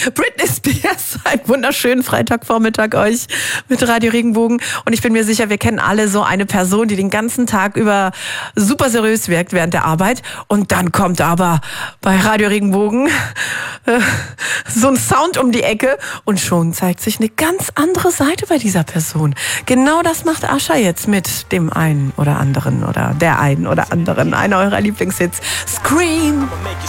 Britney Spears, einen wunderschönen Freitagvormittag euch mit Radio Regenbogen. Und ich bin mir sicher, wir kennen alle so eine Person, die den ganzen Tag über super seriös wirkt während der Arbeit. Und dann kommt aber bei Radio Regenbogen so ein Sound um die Ecke und schon zeigt sich eine ganz andere Seite bei dieser Person. Genau das macht Ascha jetzt mit dem einen oder anderen oder der einen oder anderen. Einer eurer Lieblingshits. Scream!